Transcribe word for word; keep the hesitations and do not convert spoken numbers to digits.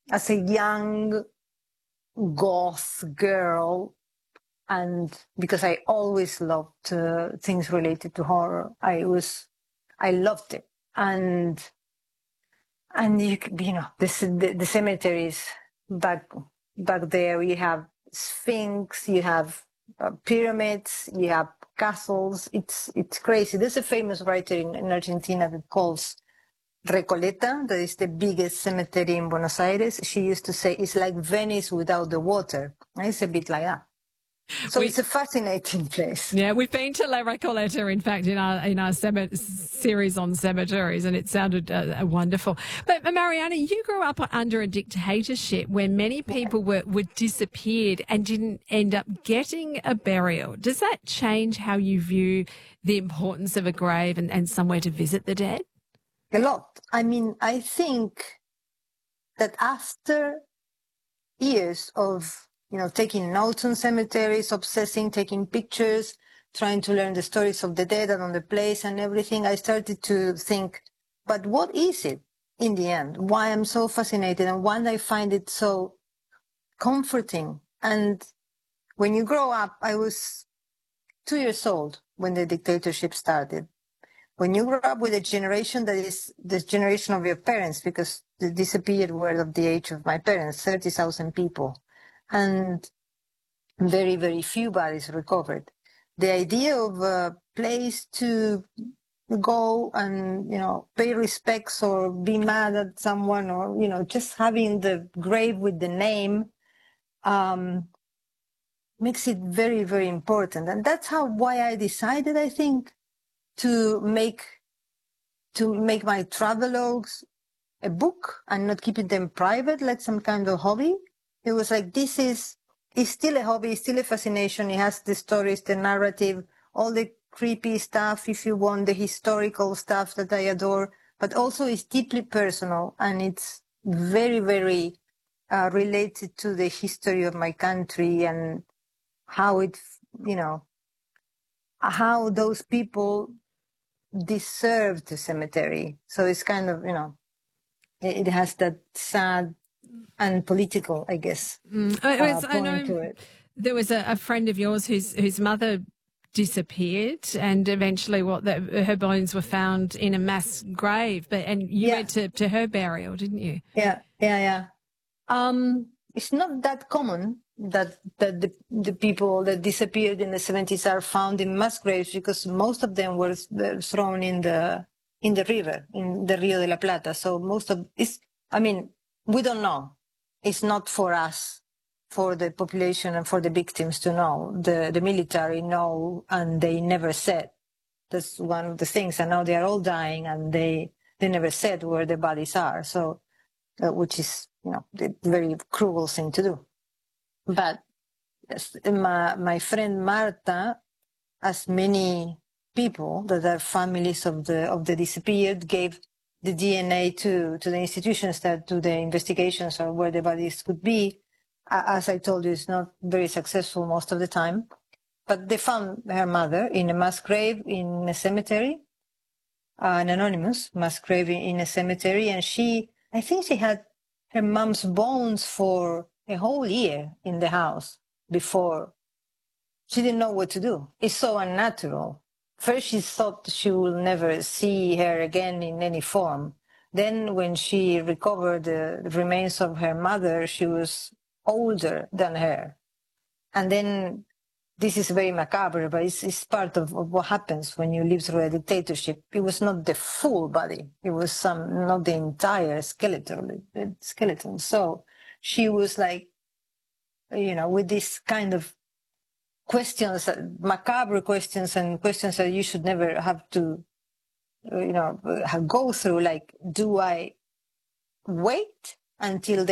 as a young goth girl, and because I always loved uh, things related to horror, I was, I loved it. And and you, you know, this, the, the cemeteries back back there, you have Sphinx, you have uh, pyramids, you have castles. It's it's crazy. There's a famous writer in, in Argentina that calls Recoleta, that is the biggest cemetery in Buenos Aires. She used to say it's like Venice without the water. And it's a bit like that. So we, it's a fascinating place. Yeah, we've been to La Recoleta, in fact, in our in our cem- series on cemeteries, and it sounded uh, wonderful. But uh, Mariana, you grew up under a dictatorship where many people were, were disappeared and didn't end up getting a burial. Does that change how you view the importance of a grave and, and somewhere to visit the dead? A lot. I mean, I think that after years of, you know, taking notes on cemeteries, obsessing, taking pictures, trying to learn the stories of the dead and on the place and everything, I started to think, but what is it in the end? Why I'm so fascinated and why I find it so comforting. And when you grow up, I was two years old when the dictatorship started. When you grow up with a generation that is the generation of your parents, because the disappeared were of the age of my parents, thirty thousand people, and very, very few bodies recovered. The idea of a place to go and, you know, pay respects or be mad at someone, or, you know, just having the grave with the name, um, makes it very, very important. And that's how, why I decided, I think, to make to make my travelogues a book and not keeping them private like some kind of hobby. It was like, this is, it's still a hobby, it's still a fascination. It has the stories, the narrative, all the creepy stuff, if you want, the historical stuff that I adore, but also it's deeply personal and it's very, very uh, related to the history of my country and how it, you know, how those people deserve the cemetery. So it's kind of, you know, it has that sad and political, I guess, Mm. uh, Was, I point know to it. there was a, a friend of yours whose whose mother disappeared, and eventually, what the, her bones were found in a mass grave. But and you Yeah, went to, to her burial, didn't you? yeah, yeah, yeah. Um, it's not that common that that the, the people that disappeared in the seventies are found in mass graves, because most of them were thrown in the in the river, in the Rio de la Plata. So most of it's, I mean, we don't know. It's not for us, for the population and for the victims to know. The the military know, and they never said. That's one of the things. And now they are all dying, and they they never said where the bodies are. So, uh, which is, you know, the very cruel thing to do. But yes, my my friend Marta, as many people that are families of the of the disappeared, gave the D N A to to the institutions that do the investigations or where the bodies could be. As I told you, it's not very successful most of the time. But they found her mother in a mass grave in a cemetery, uh, an anonymous mass grave in a cemetery, and she, I think she had her mom's bones for a whole year in the house before. She didn't know what to do. It's so unnatural. First, she thought she will never see her again in any form. Then, when she recovered the remains of her mother, she was older than her. And then, this is very macabre, but it's, it's part of, of what happens when you live through a dictatorship. It was not the full body. It was some, not the entire skeleton. skeleton. So she was like, you know, with this kind of questions, macabre questions, and questions that you should never have to, you know, go through. Like, do I wait until they